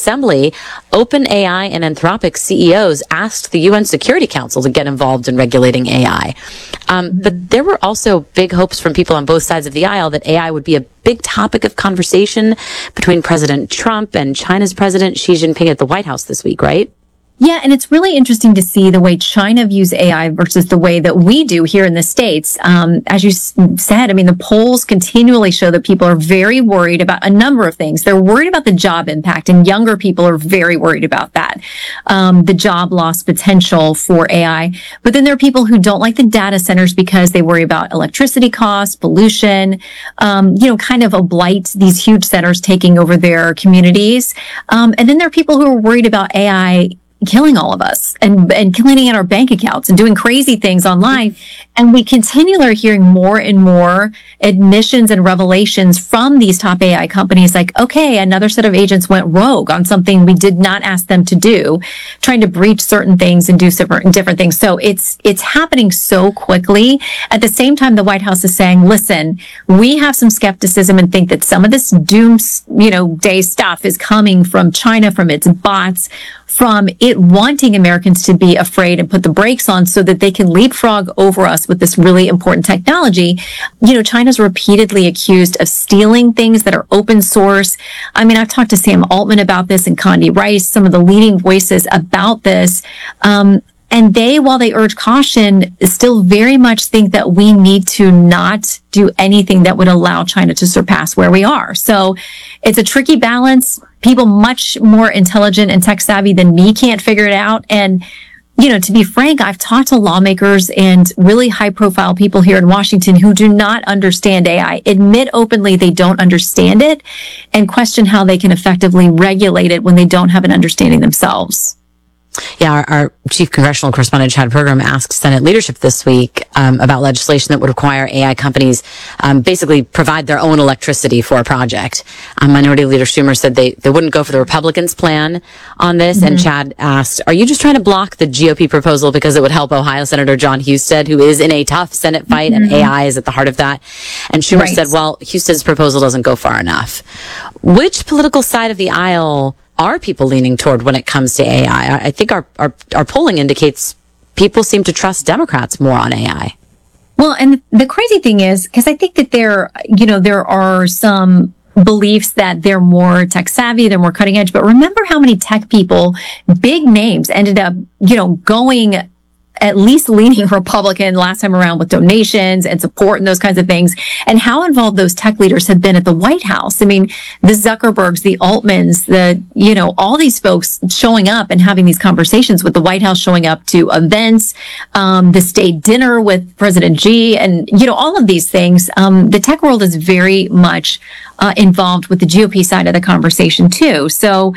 Assembly, OpenAI and Anthropic CEOs asked the UN Security Council to get involved in regulating AI. But there were also big hopes from people on both sides of the aisle that AI would be a big topic of conversation between President Trump and China's President Xi Jinping at the White House this week, right? Yeah, and it's really interesting to see the way China views AI versus the way that we do here in the States. As you said, I mean, the polls continually show that people are very worried about a number of things. They're worried about the job impact, and younger people are very worried about that, the job loss potential for AI. But then there are people who don't like the data centers because they worry about electricity costs, pollution, kind of a blight, these huge centers taking over their communities. And then there are people who are worried about AI killing all of us and cleaning out our bank accounts and doing crazy things online. And we continually are hearing more and more admissions and revelations from these top AI companies like, okay, another set of agents went rogue on something we did not ask them to do, trying to breach certain things and do different things. So it's happening so quickly. At the same time, the White House is saying, listen, we have some skepticism and think that some of this doomsday stuff is coming from China, from its bots, from it wanting Americans to be afraid and put the brakes on so that they can leapfrog over us with this really important technology. China's repeatedly accused of stealing things that are open source. I mean, I've talked to Sam Altman about this and Condi Rice, some of the leading voices about this. And they, while they urge caution, still very much think that we need to not do anything that would allow China to surpass where we are. So it's a tricky balance. People much more intelligent and tech savvy than me can't figure it out. And, to be frank, I've talked to lawmakers and really high profile people here in Washington who do not understand AI, admit openly they don't understand it, and question how they can effectively regulate it when they don't have an understanding themselves. Yeah, our chief congressional correspondent, Chad Pergram, asked Senate leadership this week about legislation that would require AI companies basically provide their own electricity for a project. Minority Leader Schumer said they wouldn't go for the Republicans' plan on this. Mm-hmm. And Chad asked, are you just trying to block the GOP proposal because it would help Ohio Senator John Husted, who is in a tough Senate fight, mm-hmm. and AI is at the heart of that? And Schumer said, well, Husted's proposal doesn't go far enough. Which political side of the aisle are people leaning toward when it comes to AI? I think our polling indicates people seem to trust Democrats more on AI. Well, and the crazy thing is, because I think that there are some beliefs that they're more tech savvy, they're more cutting edge. But remember how many tech people, big names, ended up, going at least leaning Republican last time around with donations and support and those kinds of things, and how involved those tech leaders have been at the White House. I mean, the Zuckerbergs, the Altmans, all these folks showing up and having these conversations with the White House, showing up to events, the state dinner with President Xi, and, all of these things. The tech world is very much involved with the GOP side of the conversation too. So,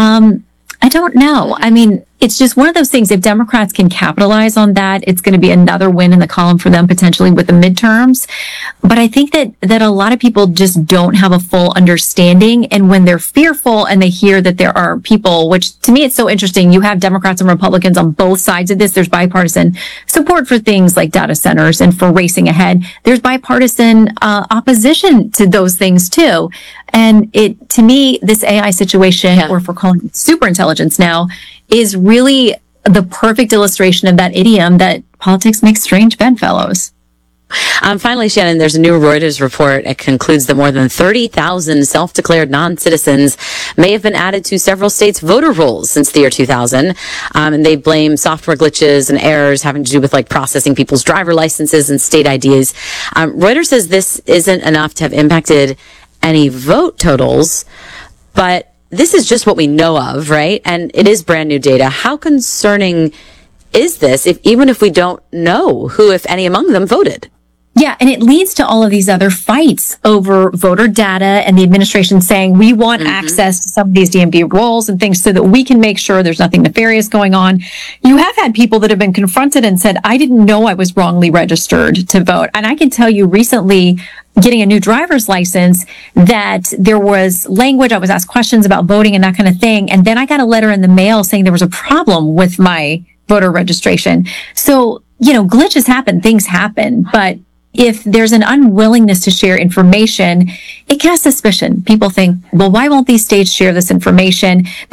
I don't know. I mean, it's just one of those things. If Democrats can capitalize on that, it's going to be another win in the column for them potentially with the midterms. But I think that a lot of people just don't have a full understanding. And when they're fearful and they hear that there are people, which to me, it's so interesting. You have Democrats and Republicans on both sides of this. There's bipartisan support for things like data centers and for racing ahead. There's bipartisan opposition to those things too. And to me, this AI situation, or if we're calling it super intelligence now, is really the perfect illustration of that idiom that politics makes strange bedfellows. Finally, Shannon, there's a new Reuters report. It concludes that more than 30,000 self-declared non-citizens may have been added to several states' voter rolls since the year 2000. And they blame software glitches and errors having to do with processing people's driver licenses and state IDs. Reuters says this isn't enough to have impacted any vote totals, but this is just what we know of, right? And it is brand new data. How concerning is this, even if we don't know who, if any, among them voted? Yeah, and it leads to all of these other fights over voter data and the administration saying we want access to some of these DMV rolls and things so that we can make sure there's nothing nefarious going on. You have had people that have been confronted and said, I didn't know I was wrongly registered to vote. And I can tell you recently, getting a new driver's license, that there was language, I was asked questions about voting and that kind of thing. And then I got a letter in the mail saying there was a problem with my voter registration. So, glitches happen, things happen, but if there's an unwillingness to share information, it casts suspicion. People think, well, why won't these states share this information?